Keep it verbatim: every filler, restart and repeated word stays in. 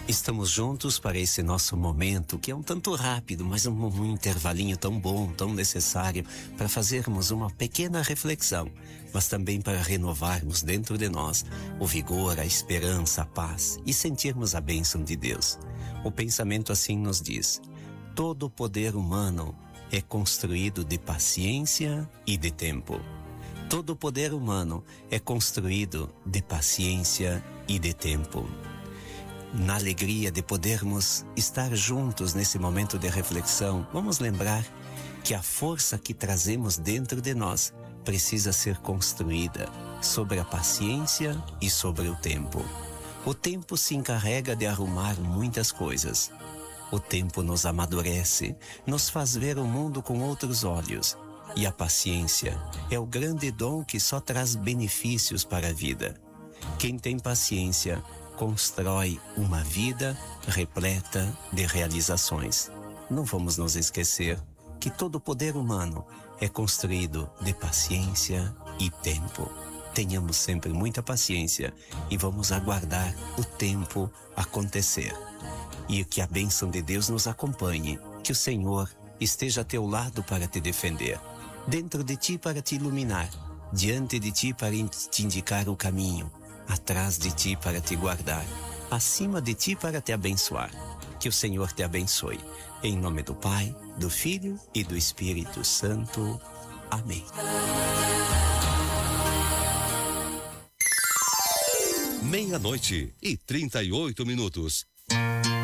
Estamos juntos para esse nosso momento, que é um tanto rápido, mas um, um intervalinho tão bom, tão necessário, para fazermos uma pequena reflexão, mas também para renovarmos dentro de nós o vigor, a esperança, a paz e sentirmos a bênção de Deus. O pensamento assim nos diz: todo o poder humano é construído de paciência e de tempo. Todo o poder humano é construído de paciência e de tempo. Na alegria de podermos estar juntos nesse momento de reflexão, vamos lembrar que a força que trazemos dentro de nós precisa ser construída sobre a paciência e sobre o tempo. O tempo se encarrega de arrumar muitas coisas. O tempo nos amadurece, nos faz ver o mundo com outros olhos. E a paciência é o grande dom que só traz benefícios para a vida. Quem tem paciência constrói uma vida repleta de realizações. Não vamos nos esquecer que todo o poder humano é construído de paciência e tempo. Tenhamos sempre muita paciência e vamos aguardar o tempo acontecer. E que a bênção de Deus nos acompanhe, que o Senhor esteja a teu lado para te defender, dentro de ti para te iluminar, diante de ti para te indicar o caminho, atrás de ti para te guardar, acima de ti para te abençoar. Que o Senhor te abençoe. Em nome do Pai, do Filho e do Espírito Santo. Amém. Meia-noite e trinta e oito minutos.